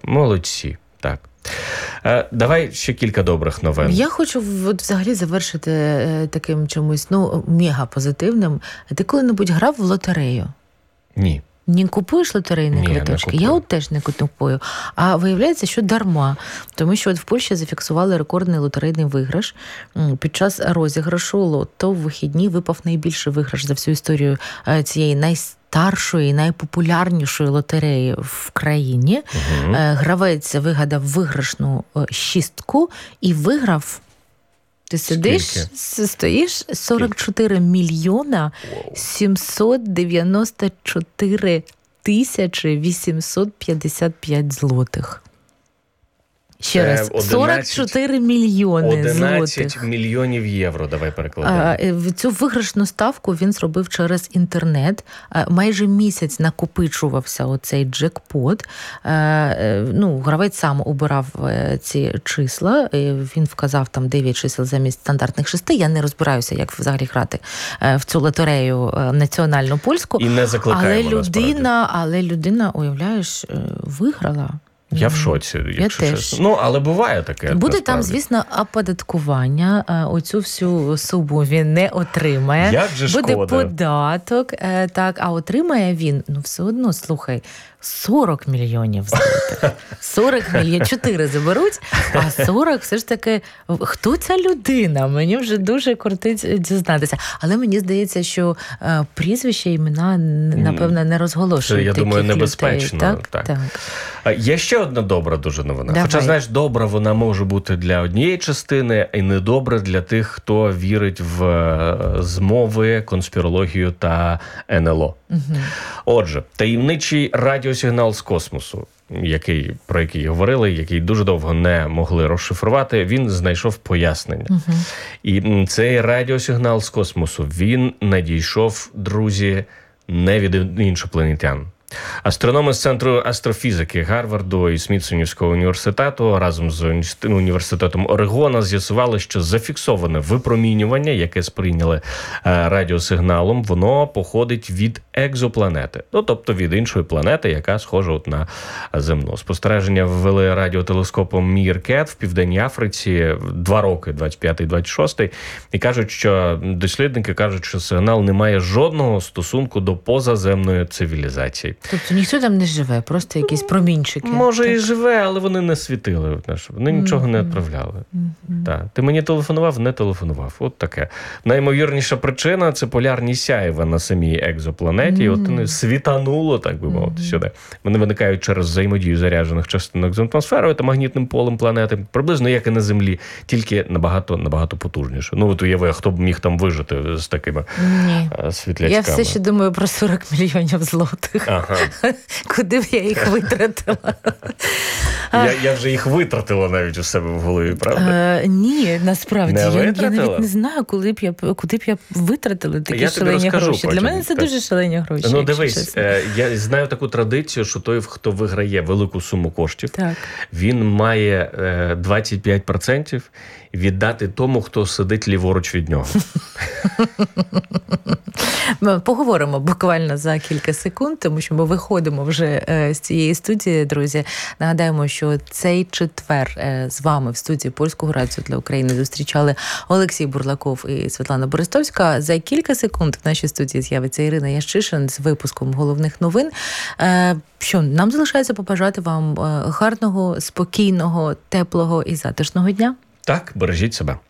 Молодці, так. Давай ще кілька добрих новин. Я хочу взагалі завершити таким чимось, мега позитивним. Ти коли-небудь грав в лотерею? Ні. Не купуєш лотерейні квиточки? Я от теж не купую. А виявляється, що дарма. Тому що в Польщі зафіксували рекордний лотерейний виграш. Під час розіграшу лото в вихідні випав найбільший виграш за всю історію цієї найстаршої, найпопулярнішої лотереї в країні. Гравець вигадав виграшну шістку і виграв. Ти стоїш 44 мільйона 794 тисячі 855 злотих. Ще раз, 44 мільйони 11 злотих. мільйонів євро, давай перекладемо. Цю виграшну ставку він зробив через інтернет. Майже місяць накопичувався оцей джекпот. Гравець сам обирав ці числа. Він вказав там 9 чисел замість стандартних 6. Я не розбираюся, як взагалі грати в цю лотерею національну польську. І не закликаємо, але людина, уявляєш, виграла. Я в шоці, якщо чесно. Але буває таке. Буде там, звісно, оподаткування. Оцю всю суму він не отримає. Як же шкода. Буде податок. А отримає він, все одно, слухай, 40 мільйонів злотих. 40 мільйонів. 4 заберуть, а 40 все ж таки... Хто ця людина? Мені вже дуже кортить дізнатися. Але мені здається, що прізвища, імена, напевно, не розголошують. Це, я думаю, небезпечно. Людей. Так. Є ще одна добра дуже новина. Давай. Хоча, знаєш, добра вона може бути для однієї частини, і недобра для тих, хто вірить в змови, конспірологію та НЛО. Отже, таємничий радіосигнал з космосу, про який говорили, який дуже довго не могли розшифрувати, він знайшов пояснення. І цей радіосигнал з космосу, він надійшов, друзі, не від іншопланетян. Астрономи з Центру астрофізики Гарварду і Смітсонівського університету разом з університетом Орегона з'ясували, що зафіксоване випромінювання, яке сприйняли радіосигналом, воно походить від екзопланети. Тобто від іншої планети, яка схожа на земну. Спостереження ввели радіотелескопом Міркет в Південній Африці 2 роки, 25-26, і кажуть, що дослідники кажуть, що сигнал не має жодного стосунку до позаземної цивілізації. Тобто ніхто там не живе, просто якісь промінчики. Може і живе, але вони не світили. Вони нічого не відправляли. Ти мені телефонував? Не телефонував. От таке. Найімовірніша причина – це полярні сяєва на самій екзопланеті. От вони світануло, так би мовити, сюди. Вони виникають через взаємодію заряджених частинок з атмосферою та магнітним полем планети. Приблизно як і на Землі, тільки набагато потужніше. От уяви, хто б міг там вижити з такими світлячками. Я все ще думаю про 40 мільйонів злотих. Куди б я їх витратила? Я вже їх витратила навіть у себе в голові, правда? Ні, насправді. Не я навіть не знаю, куди б я витратила такі шалені гроші. Потім. Для мене це дуже шалені гроші. Дивись, я знаю таку традицію, що той, хто виграє велику суму коштів, він має 25% віддати тому, хто сидить ліворуч від нього. Ми поговоримо буквально за кілька секунд, тому що ми виходимо вже з цієї студії, друзі. Нагадаємо, що цей четвер з вами в студії Польського радіо для України зустрічали Олексій Бурлаков і Світлана Борисовська. За кілька секунд в нашій студії з'явиться Ірина Ящишин з випуском головних новин. Що, нам залишається побажати вам гарного, спокійного, теплого і затишного дня. Так, бережіть себе.